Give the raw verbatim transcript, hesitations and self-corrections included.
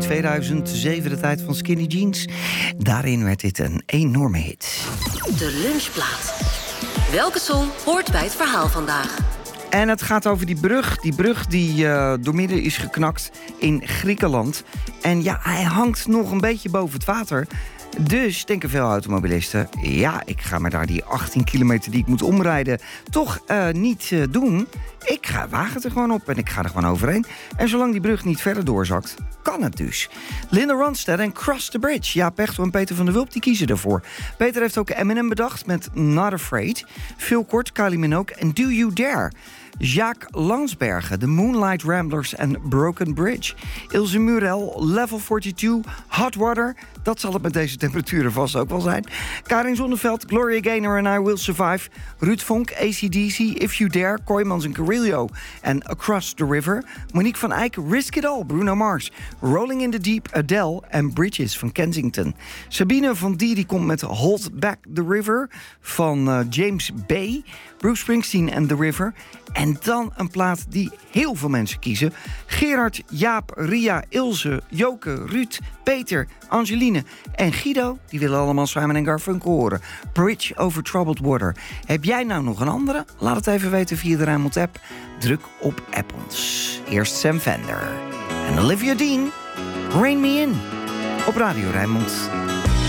tweeduizend zeven, de tijd van skinny jeans. Daarin werd dit een enorme hit. De lunchplaat. Welke song hoort bij het verhaal vandaag? En het gaat over die brug. Die brug die uh, doormidden is geknakt in Griekenland. En ja, hij hangt nog een beetje boven het water. Dus denken veel automobilisten, ja, ik ga maar daar die achttien kilometer die ik moet omrijden toch uh, niet uh, doen. Ik ga wagen het er gewoon op en ik ga er gewoon overheen. En zolang die brug niet verder doorzakt, kan het dus. Linda Ronstadt en Cross the Bridge. Ja, Pechtold en Peter van der Wulp die kiezen ervoor. Peter heeft ook Eminem bedacht met Not Afraid. Phil Kort, Kylie Minogue en Do You Dare. Jacques Landsbergen, The Moonlight Ramblers en Broken Bridge. Ilse Murel, Level tweeënveertig, Hot Water. Dat zal het met deze temperaturen vast ook wel zijn. Karin Zonneveld, Gloria Gaynor en I Will Survive. Ruud Vonk, A C D C, If You Dare, Kooijmans en Carrillo en Across the River. Monique van Eyck, Risk It All, Bruno Mars. Rolling in the Deep, Adele en Bridges van Kensington. Sabine van Die die komt met Hold Back the River van uh, James Bay. Bruce Springsteen en The River. En dan een plaat die heel veel mensen kiezen. Gerard, Jaap, Ria, Ilse, Joke, Ruud, Peter, Angeline en Guido. Die willen allemaal Simon en Garfunkel horen. Bridge over Troubled Water. Heb jij nou nog een andere? Laat het even weten via de Rijnmond app. Druk op app ons. Eerst Sam Fender en Olivia Dean. Rain Me In op Radio Rijnmond.